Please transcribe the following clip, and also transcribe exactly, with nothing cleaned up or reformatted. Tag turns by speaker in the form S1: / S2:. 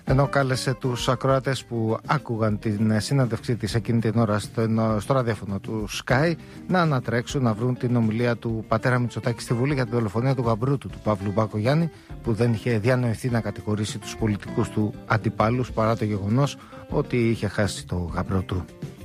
S1: Ενώ κάλεσε τους ακροατές που άκουγαν την συνέντευξή της εκείνη την ώρα στο, στο ραδιόφωνο του Sky να ανατρέξουν να βρουν την ομιλία του πατέρα Μητσοτάκη στη Βουλή για την δολοφονία του γαμπρού του, του Παύλου Μπακογιάννη, που δεν είχε διανοηθεί να κατηγορήσει τους πολιτικούς του αντιπάλους παρά το γεγονός ότι είχε χάσει το γαμπρό του.